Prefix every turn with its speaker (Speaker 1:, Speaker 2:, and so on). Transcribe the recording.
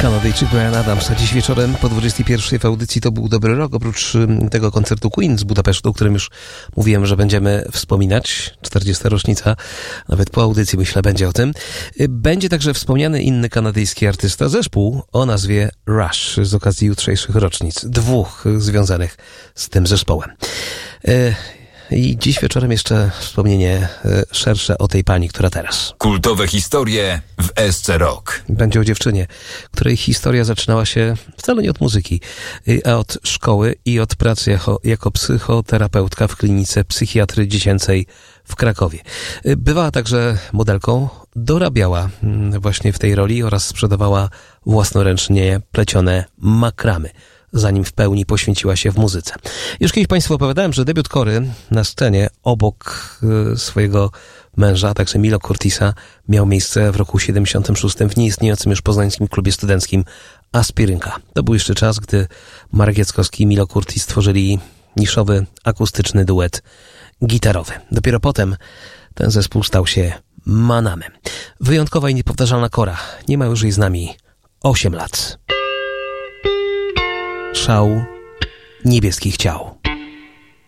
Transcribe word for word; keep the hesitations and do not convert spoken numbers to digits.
Speaker 1: Kanadyjczyk Bryan Adams, a dziś wieczorem po dwudziestej pierwszej w audycji To był dobry rok. Oprócz tego koncertu Queen z Budapesztu, o którym już mówiłem, że będziemy wspominać, czterdziesta rocznica, nawet po audycji myślę będzie o tym, będzie także wspomniany inny kanadyjski artysta, zespół o nazwie Rush z okazji jutrzejszych rocznic, dwóch związanych z tym zespołem. I dziś wieczorem jeszcze wspomnienie szersze o tej pani, która teraz.
Speaker 2: Kultowe historie w S C Rock.
Speaker 1: Będzie o dziewczynie, której historia zaczynała się wcale nie od muzyki, a od szkoły i od pracy jako, jako psychoterapeutka w klinice psychiatry dziecięcej w Krakowie. Bywała także modelką, dorabiała właśnie w tej roli oraz sprzedawała własnoręcznie plecione makramy, zanim w pełni poświęciła się w muzyce. Już kiedyś Państwu opowiadałem, że debiut Cory na scenie obok y, swojego męża, a także Milo Curtisa, miał miejsce w roku siedemdziesiątym szóstym w nieistniejącym już poznańskim klubie studenckim Aspirynka. To był jeszcze czas, gdy Marek Jackowski i Milo Curtis stworzyli niszowy, akustyczny duet gitarowy. Dopiero potem ten zespół stał się Manamem. Wyjątkowa i niepowtarzalna Cora. Nie ma już jej z nami osiem lat. Szał niebieskich ciał.